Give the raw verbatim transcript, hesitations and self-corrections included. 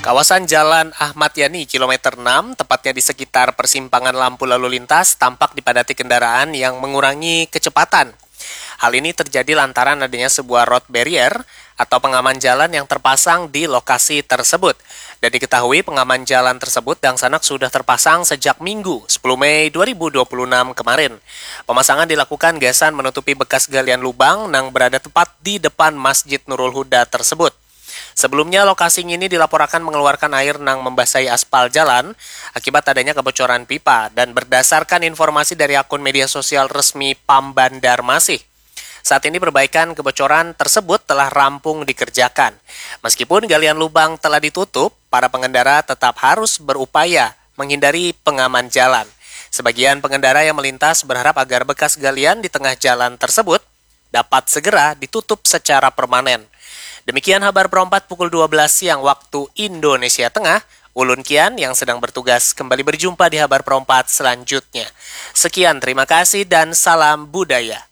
Kawasan Jalan Ahmad Yani, kilometer enam, tepatnya di sekitar persimpangan lampu lalu lintas, tampak dipadati kendaraan yang mengurangi kecepatan. Hal ini terjadi lantaran adanya sebuah road barrier atau pengaman jalan yang terpasang di lokasi tersebut. Dan diketahui pengaman jalan tersebut dangsanak sudah terpasang sejak Minggu, sepuluh Mei dua ribu dua puluh enam kemarin. Pemasangan dilakukan gasan menutupi bekas galian lubang yang berada tepat di depan Masjid Nurul Huda tersebut. Sebelumnya lokasi ini dilaporkan mengeluarkan air nang membasahi aspal jalan akibat adanya kebocoran pipa dan berdasarkan informasi dari akun media sosial resmi Pam Bandar Masih. Saat ini perbaikan kebocoran tersebut telah rampung dikerjakan. Meskipun galian lubang telah ditutup, para pengendara tetap harus berupaya menghindari pengaman jalan. Sebagian pengendara yang melintas berharap agar bekas galian di tengah jalan tersebut dapat segera ditutup secara permanen. Demikian kabar Perompat pukul dua belas siang waktu Indonesia Tengah. Ulun Kian yang sedang bertugas kembali berjumpa di kabar Perompat selanjutnya. Sekian, terima kasih dan salam budaya.